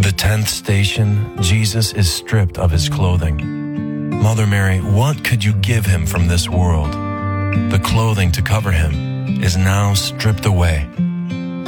The 10th station, Jesus is stripped of his clothing. Mother Mary, what could you give him from this world? The clothing to cover him is now stripped away.